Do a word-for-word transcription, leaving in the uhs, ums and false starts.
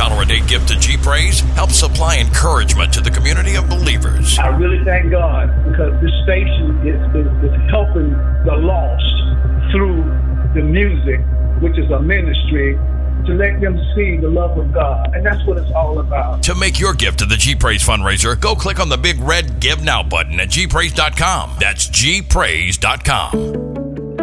dollars a day gift to G Praise helps supply encouragement to the community of believers. I really thank God because this station is, is, is helping the lost through the music, which is a ministry, to let them see the love of God. And that's what it's all about. To make your gift to the G Praise fundraiser, go click on the big red Give Now button at G praise dot com. That's G praise dot com.